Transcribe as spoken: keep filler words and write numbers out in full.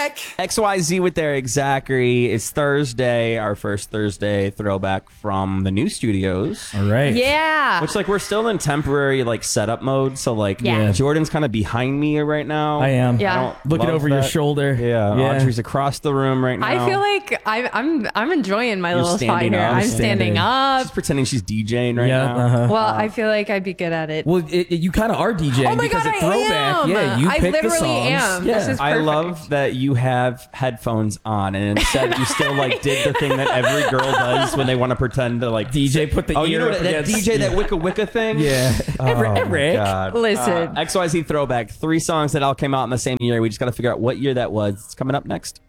back. X Y Z with Eric Zachary. It's Thursday, our first Thursday throwback from the new studios. All right. Yeah. Which, like, we're still in temporary, like, setup mode. So, like, Yeah. Jordan's kind of behind me right now. I am. Yeah. I don't Looking love over your that. shoulder. Yeah, Yeah. Audrey's across the room right now. I feel like I'm I'm I'm enjoying my You're little spot standing here. up. I'm Standing. standing up. She's pretending she's DJing right Yeah. now. Uh-huh. Well, I feel like I'd be good at it. Well, it, it- you kind of are DJing Oh my because God, at I throwback, am. yeah, you I pick the literally songs. am. Yeah. This is I perfect. love that you have headphones on, and instead you still like did the thing that every girl does when they want to pretend to like D J put the oh, you ear know up what, that against- D J that Wicca Wicca thing. Yeah. Oh, Eric, my Eric. God. Listen. Uh, X Y Z throwback. Three songs that all came out in the same year. We just got to figure out what year that was. It's coming up next.